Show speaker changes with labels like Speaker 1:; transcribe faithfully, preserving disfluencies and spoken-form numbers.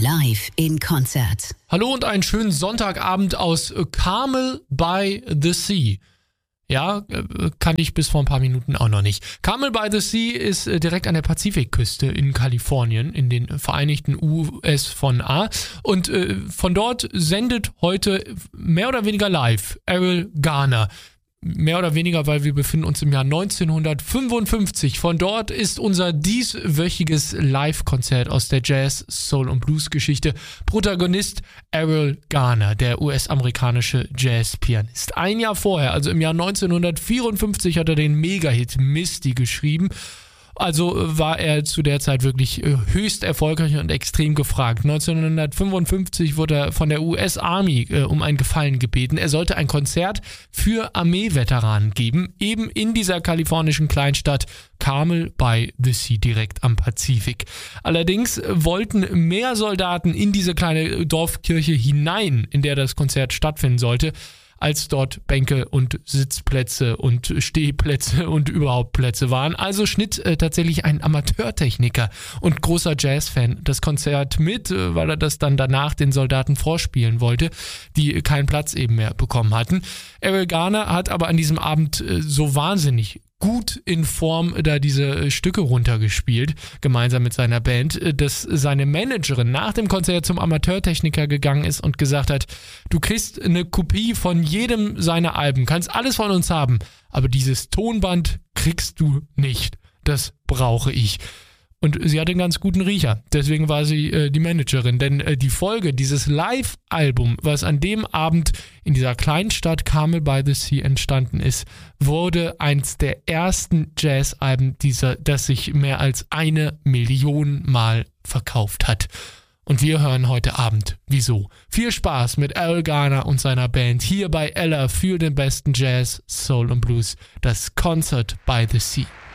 Speaker 1: Live in Konzert.
Speaker 2: Hallo und einen schönen Sonntagabend aus Carmel by the Sea. Ja, kannte ich bis vor ein paar Minuten auch noch nicht. Carmel by the Sea ist direkt an der Pazifikküste in Kalifornien, in den Vereinigten U S von A. Und äh, von dort sendet heute mehr oder weniger live Erroll Garner. Mehr oder weniger, weil wir befinden uns im Jahr neunzehnhundertfünfundfünfzig. Von dort ist unser dieswöchiges Live-Konzert aus der Jazz-, Soul- und Blues-Geschichte. Protagonist Erroll Garner, der U S-amerikanische Jazz-Pianist. Ein Jahr vorher, also im Jahr neunzehnhundertvierundfünfzig, hat er den Mega-Hit Misty geschrieben. Also war er zu der Zeit wirklich höchst erfolgreich und extrem gefragt. neunzehnhundertfünfundfünfzig wurde er von der U S Army äh, um einen Gefallen gebeten. Er sollte ein Konzert für Armeeveteranen geben, eben in dieser kalifornischen Kleinstadt Carmel by the Sea, direkt am Pazifik. Allerdings wollten mehr Soldaten in diese kleine Dorfkirche hinein, in der das Konzert stattfinden sollte, als dort Bänke und Sitzplätze und Stehplätze und überhaupt Plätze waren. Also schnitt äh, tatsächlich ein Amateurtechniker und großer Jazzfan das Konzert mit, äh, weil er das dann danach den Soldaten vorspielen wollte, die keinen Platz eben mehr bekommen hatten. Erroll Garner hat aber an diesem Abend äh, so wahnsinnig gut in Form da diese Stücke runtergespielt, gemeinsam mit seiner Band, dass seine Managerin nach dem Konzert zum Amateurtechniker gegangen ist und gesagt hat, du kriegst eine Kopie von jedem seiner Alben, kannst alles von uns haben, aber dieses Tonband kriegst du nicht. Das brauche ich. Und sie hat einen ganz guten Riecher, deswegen war sie äh, die Managerin, denn äh, die Folge, dieses Live-Album, was an dem Abend in dieser Kleinstadt Carmel by the Sea entstanden ist, wurde eins der ersten Jazz-Alben, dieser, das sich mehr als eine Million Mal verkauft hat. Und wir hören heute Abend, wieso. Viel Spaß mit Erroll Garner und seiner Band hier bei Ella für den besten Jazz, Soul und Blues, das Concert by the Sea.